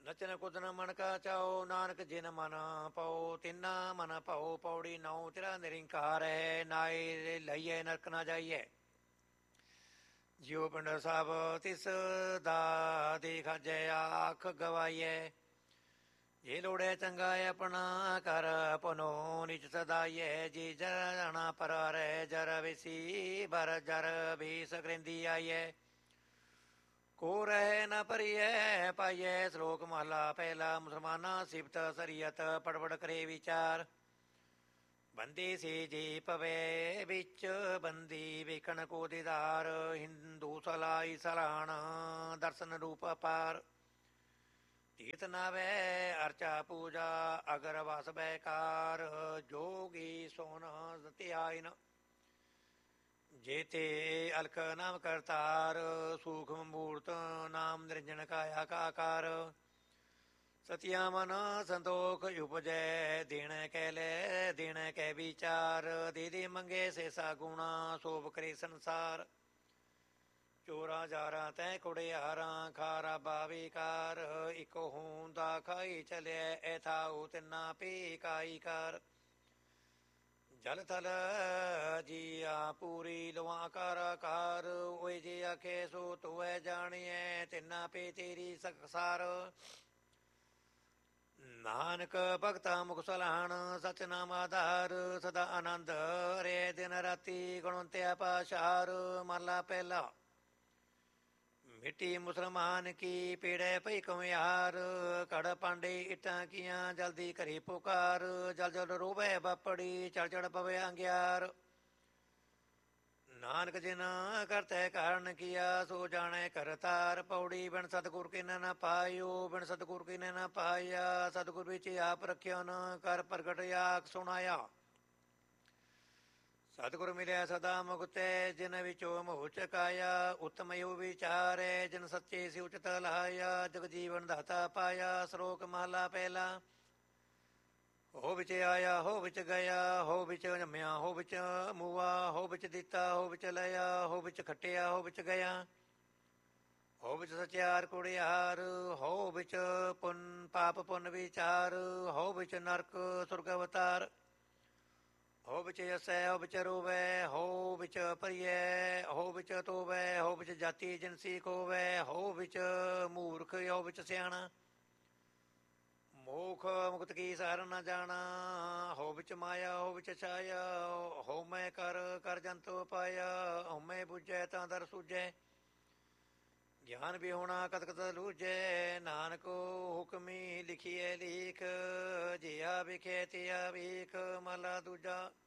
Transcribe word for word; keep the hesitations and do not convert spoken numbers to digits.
ਨਚਨ ਕੁਦਨ ਮਨ ਕਾ ਚਾਓ, ਨਾਨਕ ਜਿਨ ਮਨ ਪਾਓ ਤਿੰਨਾ ਮਨ ਪਾਓ। ਪੌੜੀ ਨੌ ਤੇਰਾ ਨਿਰੰਕਾਰ ਹੈ, ਨਾਏ ਲਈਏ ਨਰਕ ਨਾ ਜਾਈਏ। ਜਿਉ ਪਿੰਡ ਸਭ ਤਿਸ ਦਾ ਦੇਖਾਜੈ, ਆਖ ਗਵਾਈਐ। ਜੇ ਲੋੜੇ ਚੰਗਾ ਆਪਣਾ ਕਰ, ਪੁਨੋ ਨਿਜ ਸਦਾਈਐ। ਜੀ ਜਣਾ ਪਰ ਰਹਿ ਜਰ ਵਿਸੀ, ਬਰ ਜਰ ਵੀ ਸਕਰਿੰਦੀ ਆਈਐ। ਕੋ ਰਹਿ ਨ ਭਰੀਐ ਪਾਈਐ, ਸ਼ਲੋਕ ਮਹਲਾ ਪਹਿਲਾ। ਮੁਸਲਮਾਨਾ ਸਿਫਤ ਸਰੀਅਤ ਪੜ ਪੜ ਕਰੇ ਵਿਚਾਰ। ਬੰਦੀ ਸੀ ਜੀ ਪਵੇ ਵਿੱਚ, ਬੰਦੀ ਵੇਖਣ ਕੋ ਦੀਦਾਰ। ਹਿੰਦੂ ਸਲਾਈ ਸਲਾਹਣ, ਦਰਸ਼ਨ ਰੂਪ ਅਪਾਰ। ਤੀਰਥ ਨਾਵੇ ਅਰਚਾ ਪੂਜਾ, ਅਗਰ ਵਸ ਬੈਕਾਰ। ਜੋਗੀ ਸੋਨ ਧਿਆਇਨ, ਜੇਤੇ ਅਲਕ ਨਾਮ ਕਰਤਾਰ। ਸੂਖਮ ਮੂਰਤ ਨਾਮ ਨਿਰੰਜਨ ਕਾਇਆ ਕਾਕਾਰ। ਸਤਿਆ ਮਨ ਸੰਤੋਖ ਉਪਜੈ, ਦੇਣ ਕੈ ਲੈ ਦੇਣ ਕੈ ਵਿਚਾਰ। ਦੇ ਦੇ ਮੰਗੇ ਸੇਸਾ ਗੁਣਾ, ਸੋਭ ਕਰੇ ਸੰਸਾਰ। ਚੋਰਾ ਜਾਰਾ ਤੈ ਕੁੜਿਆਰਾਂ, ਖਾਰਾ ਬਾਵੀਕਾਰ। ਇਕ ਹੁੰਦਾ ਖਾਈ ਚਲਿਐ, ਐਥਾਉ ਤਿੰਨਾ ਪੀ ਕਾਈ ਕਾਰ। ਜਲ ਥਲ ਜੀਆ ਪੂਰੀ ਲਵਾ ਕਾਰ ਕਾਰ। ਓਏ ਜੇ ਆਖੇ ਸੋ ਤੋਐ ਜਾਣੀਐ, ਤਿੰਨਾ ਪੇ ਤੇਰੀ ਸਕਸਾਰ। ਨਾਨਕ ਭਗਤਾ ਮੁਖ ਸਲਾਹਣ, ਸਚ ਨਾਮ ਆਧਾਰ। ਸਦਾ ਆਨੰਦ ਰੇ ਦਿਨ ਰਾਤੀ, ਗੁਣਵੰਤਿਆ ਪਾਸ਼ਾਰ। ਮਹਲਾ ਪਹਿਲਾ। ਮਿੱਟੀ ਮੁਸਲਮਾਨ ਕੀ ਪੀੜੈ ਪਈ ਕੁਮਿਆਰ। ਕੜ ਪਾਂਡੇ ਇੱਟਾਂ ਕੀਆਂ, ਜਲਦੀ ਘਰੇ ਪੁਕਾਰ। ਜਲ ਜਲ ਰੋਵੈ ਬਾਪੜੀ, ਚੜ ਚੜ ਪਵੇ ਅੰਗਿਆਰ। ਨਾਨਕ ਜਿਨ ਕਰਤੈ ਕਾਰਨ ਕੀਆ, ਸੋ ਜਾਣੈ ਕਰਤਾਰ। ਪੌੜੀ ਬਿਨ ਸਤਿਗੁਰ ਕਿਨੈ ਨ ਪਾਇਓ, ਬਿਨ ਸਤਿਗੁਰ ਕਿਨੈ ਨ ਪਾਇਆ। ਸਤਿਗੁਰ ਵਿੱਚ ਆਪ ਰਖਿਓ ਨ, ਕਰ ਪ੍ਰਗਟ ਆਖ ਸੁਣਾਇਆ। ਸਤਿਗੁਰ ਮਿਲਿਆ ਸਦਾ ਮੁਕਤੈ, ਜਿਨ ਵਿੱਚੋਂ ਮੋਹ ਚਕਾਇਆ। ਉਤਮ ਯੋ ਵਿਚਾਰੈ, ਜਿਨ ਸੱਚੇ ਸਿ ਉਚਿਤ ਲਾਇਆ। ਜਗ ਜੀਵਨ ਦਾਤਾ ਪਾਇਆ, ਸ਼ਲੋਕ ਮਹਲਾ ਪਹਿਲਾ। ਹੋ ਵਿੱਚ ਆਇਆ ਹੋ ਵਿੱਚ ਗਿਆ, ਹੋ ਵਿੱਚ ਜੰਮਿਆ ਹੋ ਵਿੱਚ ਮੂਆ। ਹੋ ਵਿੱਚ ਦਿੱਤਾ ਹੋ ਵਿੱਚ ਲਿਆ, ਹੋ ਵਿੱਚ ਖੱਟਿਆ ਹੋ ਵਿੱਚ ਗਿਆ। ਹੋ ਵਿੱਚ ਸਚਿਆਰ ਕੁੜਿਆਰ, ਹੋ ਵਿੱਚ ਪੁੰਨ ਪਾਪ ਪੁੰਨ ਵਿਚਾਰ। ਹੋ ਵਿੱਚ ਨਰਕ ਸੁਰਗ ਅਵਤਾਰ। ਹੋ ਵਿੱਚ ਅਸੈ ਹੋ ਵਿੱਚ ਰੋਵੈ, ਹੋ ਵਿੱਚ ਭਰੀਐ ਹੋ ਵਿੱਚ ਤੋਵੈ। ਹੋ ਵਿੱਚ ਜਾਤੀ ਜਿਨਸੀ ਖੋਵੈ, ਹੋ ਵਿੱਚ ਮੂਰਖ ਹੋ ਵਿੱਚ ਸਿਆਣਾ। ਮੋਖ ਮੁਕਤ ਕੀ ਸਾਰ ਨ ਜਾਣਾ, ਹੋ ਵਿੱਚ ਮਾਇਆ ਹੋ ਵਿੱਚ ਛਾਇਆ। ਹਉਮੈ ਕਰ ਕਰ ਜੰਤੁ ਪਾਇਆ, ਹਉਮੈ ਬੁਝੈ ਤਾਂ ਦਰ ਸੂਝੈ। ਗਿਆਨ ਵੀ ਹੋਣਾ ਕਤ ਕਤ ਲੂਝੈ, ਨਾਨਕ ਹੁਕਮੀ ਲਿਖੀਐ ਲੀਖ। ਜਿਆ ਵਿਖੇ ਤਿਆ ਵੇਖ, ਮਹਲਾ ਦੂਜਾ।